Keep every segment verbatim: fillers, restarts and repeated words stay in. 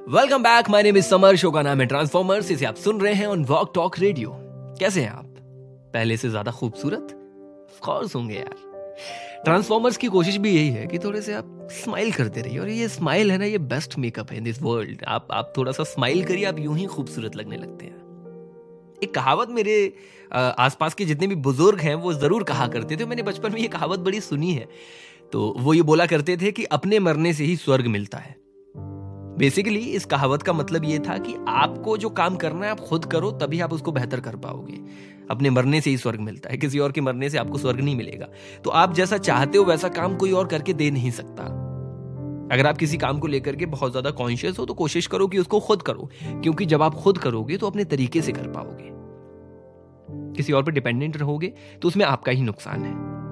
Welcome back, my name is summer. Show का नाम है ट्रांसफॉर्मर्स। इसे आप सुन रहे हैं ऑन वॉक टॉक रेडियो। कैसे हैं आप? पहले से ज्यादा खूबसूरत ऑफ कोर्स होंगे यार। ट्रांसफॉर्मर्स की कोशिश भी यही है कि थोड़े से आप स्माइल करते रहिए, और ये स्माइल है ना, ये बेस्ट मेकअप है इन दिस वर्ल्ड। आप आप थोड़ा सा स्माइल करिए, आप यूं ही खूबसूरत लगने लगते हैं। एक कहावत मेरे आसपास के जितने भी बुजुर्ग हैं वो जरूर कहा करते थे, मैंने बचपन में ये कहावत बड़ी सुनी है। तो वो ये बोला करते थे कि अपने मरने से ही स्वर्ग मिलता है। बेसिकली इस कहावत का मतलब ये था कि आपको जो काम करना है आप खुद करो, तभी आप उसको बेहतर कर पाओगे। अपने मरने से ही स्वर्ग मिलता है, किसी और के मरने से आपको स्वर्ग नहीं मिलेगा। तो आप जैसा चाहते हो वैसा काम कोई और करके दे नहीं सकता। अगर आप किसी काम को लेकर के बहुत ज्यादा कॉन्शियस हो तो कोशिश करो कि उसको खुद करो, क्योंकि जब आप खुद करोगे तो अपने तरीके से कर पाओगे। किसी और पर डिपेंडेंट रहोगे तो उसमें आपका ही नुकसान है।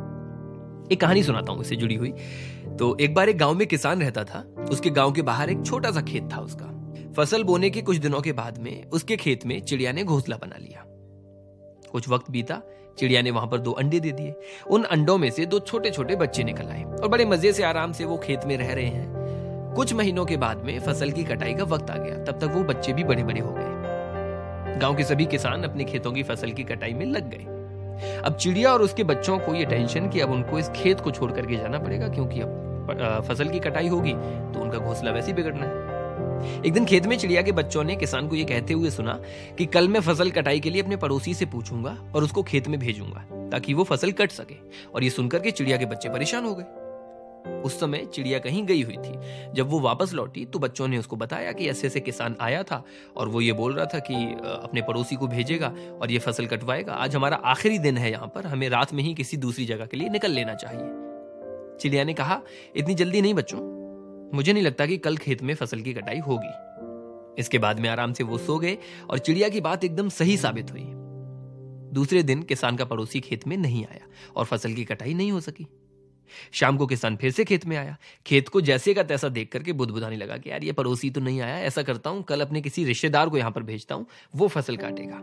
एक कहानी सुनाता हूं इससे जुड़ी हुई। तो एक बार एक गांव में किसान रहता था। उसके गांव के बाहर एक छोटा सा खेत था उसका। फसल बोने के कुछ दिनों के बाद में उसके खेत में चिड़िया ने घोंसला बना लिया। कुछ वक्त बीता, चिड़िया ने वहां पर दो अंडे दे दिए। उन अंडों में से दो छोटे छोटे बच्चे निकल आए और बड़े मजे से आराम से वो खेत में रह रहे हैं। कुछ महीनों के बाद में फसल की कटाई का वक्त आ गया। तब तक वो बच्चे भी बड़े बड़े हो गए। गांव के सभी किसान अपने खेतों की फसल की कटाई में लग गए। अब चिड़िया और उसके बच्चों को यह टेंशन कि अब उनको इस खेत को छोड़ करके जाना पड़ेगा, क्योंकि अब फसल की कटाई होगी तो उनका घोंसला वैसे ही बिगड़ना है। एक दिन खेत में चिड़िया के बच्चों ने किसान को यह कहते हुए सुना कि कल मैं फसल कटाई के लिए अपने पड़ोसी से पूछूंगा और उसको खेत में भेजूंगा ताकि वो फसल कट सके। और ये सुनकर के चिड़िया के बच्चे परेशान हो गए। उस समय चिड़िया कहीं गई हुई थी। जब वो वापस लौटी तो बच्चों ने उसको बताया कि ऐसे ऐसे किसान आया था और वो ये बोल रहा था कि अपने पड़ोसी को भेजेगा और ये फसल कटवाएगा। आज हमारा आखिरी दिन है यहाँ पर, हमें रात में ही किसी दूसरी जगह के लिए निकल लेना चाहिए। चिड़िया ने कहा, इतनी जल्दी नहीं बच्चों, मुझे नहीं लगता कि कल खेत में फसल की कटाई होगी। इसके बाद में आराम से वो सो गए और चिड़िया की बात एकदम सही साबित हुई। दूसरे दिन किसान का पड़ोसी खेत में नहीं आया और फसल की कटाई नहीं हो सकी। शाम को किसान फिर से खेत में आया। खेत को जैसे का तैसा देख करके बुदबुदाने लगा कि यार ये पड़ोसी तो नहीं आया, ऐसा करता हूं कल अपने किसी रिश्तेदार को यहां पर भेजता हूं, वो फसल काटेगा।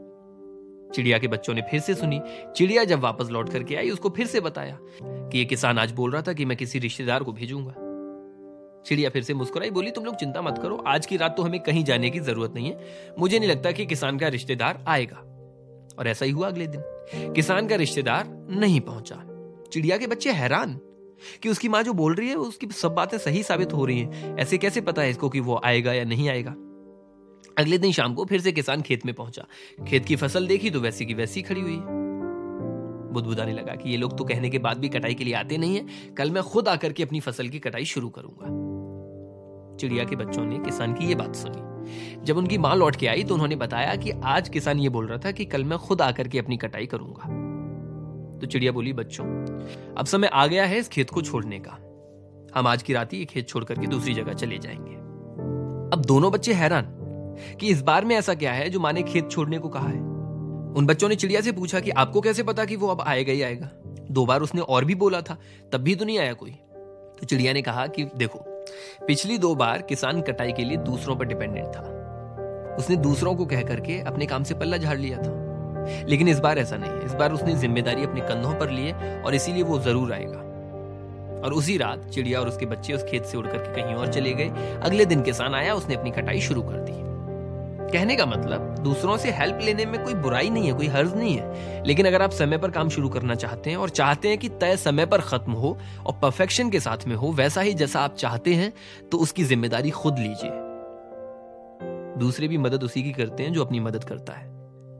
चिड़िया के बच्चों ने फिर से सुनी। चिड़िया जब वापस लौट करके आई उसको फिर से बताया कि ये किसान आज बोल रहा था कि मैं किसी रिश्तेदार को भेजूंगा। चिड़िया फिर से मुस्कुराई, बोली तुम लोग चिंता मत करो, आज की रात तो हमें कहीं जाने की जरूरत नहीं है। मुझे नहीं लगता कि किसान का रिश्तेदार आएगा। और ऐसा ही हुआ। अगले दिन किसान का रिश्तेदार नहीं पहुंचा। चिड़िया के बच्चे हैरान कि उसकी माँ जो बोल रही है उसकी सब बातें सही साबित हो रही हैं। ऐसे कैसे पता है इसको कि वो आएगा या नहीं आएगा। अगले दिन शाम को फिर से किसान खेत में पहुंचा। खेत की फसल देखी तो वैसी की वैसी खड़ी हुई। बुदबुदाने लगा कि ये लोग तो कहने के बाद भी कटाई के लिए आते नहीं है, कल मैं खुद आकर के अपनी फसल की कटाई शुरू करूंगा। चिड़िया के बच्चों ने किसान की ये बात सुनी। जब उनकी माँ लौट के आई तो उन्होंने बताया कि आज किसान ये बोल रहा था कि कल मैं खुद आकर के अपनी कटाई करूंगा। तो चिड़िया बोली, बच्चों अब समय आ गया है इस खेत को छोड़ने का। हम आज की रात ही ये खेत छोड़ करके दूसरी जगह चले जाएंगे। अब दोनों बच्चे हैरान कि इस बार में ऐसा क्या है जो माँ ने खेत छोड़ने को कहा है। उन बच्चों ने चिड़िया से पूछा कि आपको कैसे पता कि वो अब आएगा ही आएगा? दो बार उसने और भी बोला था, तब भी तो नहीं आया कोई। तो चिड़िया ने कहा कि देखो, पिछली दो बार किसान कटाई के लिए दूसरों पर डिपेंडेंट था। उसने दूसरों को कह करके अपने काम से पल्ला झाड़ लिया था। लेकिन इस बार ऐसा नहीं है। इस बार उसने जिम्मेदारी अपने कंधों पर ली है और इसीलिए वो जरूर आएगा। और उसी रात चिड़िया और उसके बच्चे उस खेत से उड़ करके कहीं और चले गए। अगले दिन किसान आया, उसने अपनी कटाई शुरू कर दी। कहने का मतलब दूसरों से हेल्प लेने में कोई बुराई नहीं है, कोई हर्ज नहीं है। लेकिन अगर आप समय पर काम शुरू करना चाहते हैं और चाहते हैं कि तय समय पर खत्म हो और परफेक्शन के साथ में हो वैसा ही जैसा आप चाहते हैं, तो उसकी जिम्मेदारी खुद लीजिए। दूसरे भी मदद उसी की करते हैं जो अपनी मदद करता है।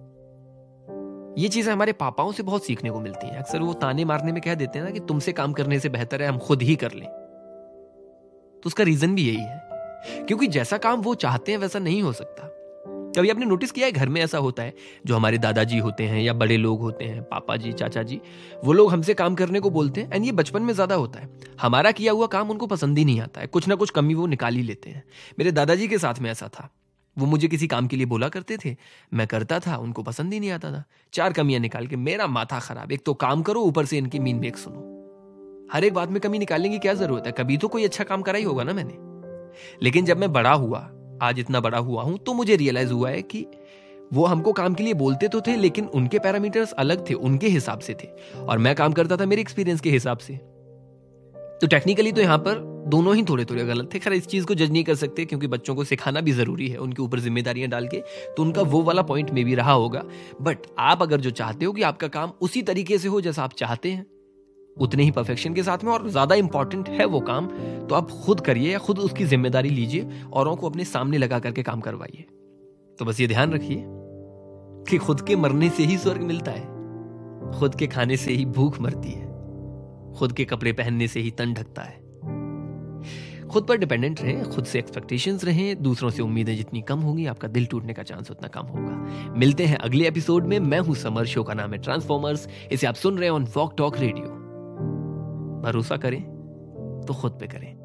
ये चीजें हमारे पापाओं से बहुत सीखने को मिलती हैं। अक्सर वो ताने मारने में कह देते हैं ना कि तुमसे काम करने से बेहतर है हम खुद ही कर लें। तो उसका रीजन भी यही है, क्योंकि जैसा काम वो चाहते हैं वैसा नहीं हो सकता। कभी आपने नोटिस किया है घर में ऐसा होता है, जो हमारे दादाजी होते हैं या बड़े लोग होते हैं, पापा जी, चाचा जी, वो लोग हमसे काम करने को बोलते हैं। एंड ये बचपन में ज्यादा होता है। हमारा किया हुआ काम उनको पसंद ही नहीं आता है, कुछ ना कुछ कमी वो निकाल ही लेते हैं। मेरे दादाजी के साथ में ऐसा था। वो मुझे किसी काम के लिए बोला करते थे, मैं करता था, उनको पसंद ही नहीं आता था। चार कमियां निकाल के मेरा माथा खराब। एक तो काम करो, ऊपर से इनकी मीन मेक सुनो। हर एक बात में कमी निकालने की क्या जरूरत है? कभी तो कोई अच्छा काम करा ही होगा ना मैंने। लेकिन जब मैं बड़ा हुआ, आज इतना बड़ा हुआ हूं, तो मुझे रियलाइज हुआ है कि वो हमको काम के लिए बोलते तो थे, लेकिन उनके पैरामीटर्स अलग थे, उनके हिसाब से थे, और मैं काम करता था मेरे एक्सपीरियंस के हिसाब से। तो टेक्निकली तो यहां पर दोनों ही थोड़े थोड़े गलत थे। खैर इस चीज को जज नहीं कर सकते क्योंकि बच्चों को सिखाना भी जरूरी है, उनके ऊपर जिम्मेदारियां डाल के, तो उनका वो वाला पॉइंट में भी रहा होगा। बट आप अगर जो चाहते हो कि आपका काम उसी तरीके से हो जैसा आप चाहते हैं, उतने ही परफेक्शन के साथ में, और ज्यादा इंपॉर्टेंट है वो काम, तो आप खुद करिए या खुद उसकी जिम्मेदारी लीजिए, औरों को अपने सामने लगा करके काम करवाइए। तो बस ये ध्यान रखिए कि खुद के मरने से ही स्वर्ग मिलता है, खुद के खाने से ही भूख मरती है, खुद के कपड़े पहनने से ही तन ढकता है। खुद पर डिपेंडेंट रहें, खुद से एक्सपेक्टेशंस रहें, दूसरों से उम्मीदें जितनी कम होंगी आपका दिल टूटने का चांस उतना कम होगा। मिलते हैं अगले एपिसोड में। मैं हूं समर, शो का नाम है ट्रांसफॉर्मर्स। इसे आप सुन रहे हैं ऑन वॉक टॉक रेडियो। भरोसा करें तो खुद पे करें।